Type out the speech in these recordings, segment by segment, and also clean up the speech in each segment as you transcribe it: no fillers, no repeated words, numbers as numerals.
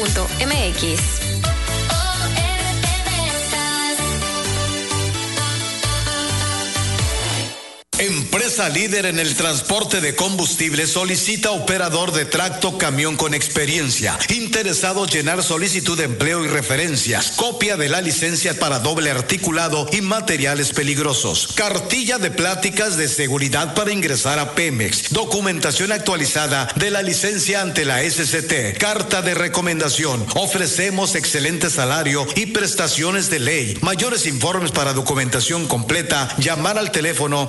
Empresa líder en el transporte de combustible solicita operador de tracto camión con experiencia. Interesados llenar solicitud de empleo y referencias. Copia de la licencia para doble articulado y materiales peligrosos. Cartilla de pláticas de seguridad para ingresar a Pemex. Documentación actualizada de la licencia ante la SCT. Carta de recomendación. Ofrecemos excelente salario y prestaciones de ley. Mayores informes para documentación completa. Llamar al teléfono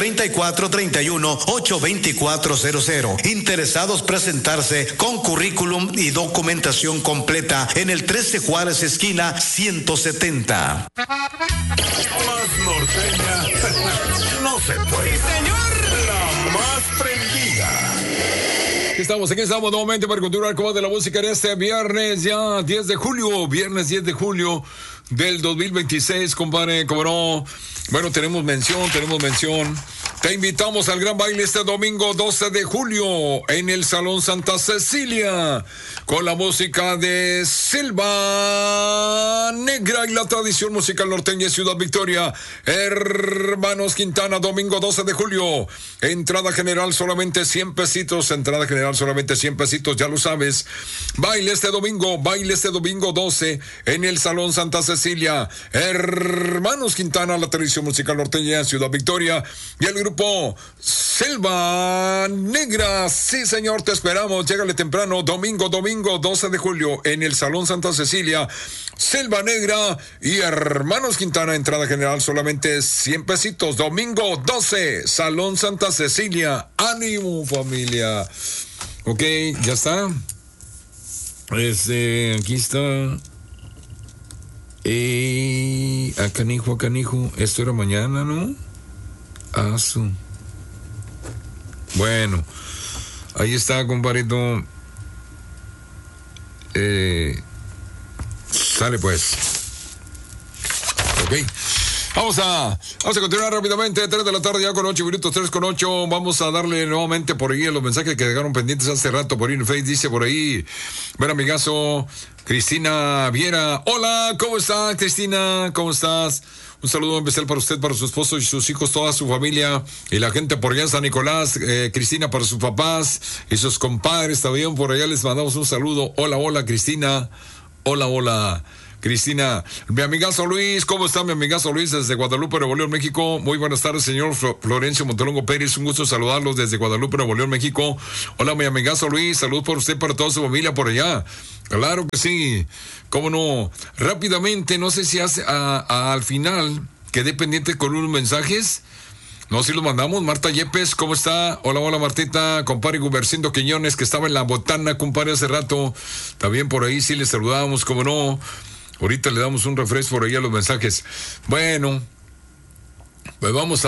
834-31-82400. Interesados presentarse con currículum y documentación completa en el 13 Juárez esquina 170. Más norteña no se puede. Señor, la más prendida. Aquí estamos nuevamente para continuar con más de la música en este viernes ya 10 de julio, viernes 10 de julio del 2026, compadre, como no. Bueno, tenemos mención. Te invitamos al gran baile este domingo 12 de julio en el Salón Santa Cecilia con la música de Selva Negra y la tradición musical norteña de Ciudad Victoria. Hermanos Quintana, domingo 12 de julio. Entrada general solamente 100 pesitos. Ya lo sabes. Baile este domingo 12 en el Salón Santa Cecilia. Hermanos Quintana, la tradición musical norteña de Ciudad Victoria y el grupo Selva Negra. Sí, señor, te esperamos. Llégale temprano, domingo 12 de julio en el Salón Santa Cecilia. Selva Negra y Hermanos Quintana, entrada general solamente 100 pesitos. Domingo 12, Salón Santa Cecilia. ¡Ánimo, familia! Ok, ya está. Aquí está. A canijo. Esto era mañana, ¿no? Bueno, ahí está, compadrito. Sale pues. Ok. Vamos a continuar rápidamente. 3 de la tarde ya con 8 minutos, 3:08. Vamos a darle nuevamente por ahí los mensajes que quedaron pendientes hace rato por ahí en Facebook. Dice por ahí, ver amigazo Cristina Viera. Hola, ¿cómo estás, Cristina? ¿Cómo estás? Un saludo especial para usted, para su esposo y sus hijos, toda su familia y la gente por allá en San Nicolás. Cristina, para sus papás y sus compadres también por allá les mandamos un saludo. Hola, Cristina. Hola, Cristina. Mi amigazo Luis, ¿cómo está mi amigazo Luis desde Guadalupe, Nuevo León, México? Muy buenas tardes, señor Florencio Montelongo Pérez. Un gusto saludarlos desde Guadalupe, Nuevo León, México. Hola, mi amigazo Luis. Salud por usted, para toda su familia por allá. Claro que sí. ¿Cómo no? Rápidamente, no sé si al final quedé pendiente con unos mensajes. No, si los mandamos. Marta Yepes, ¿cómo está? Hola, Martita. Compadre Gubercindo Quiñones, que estaba en la botana, compadre, hace rato. También por ahí sí le saludamos, ¿cómo no? Ahorita le damos un refresh por ahí a los mensajes. Bueno, pues vamos a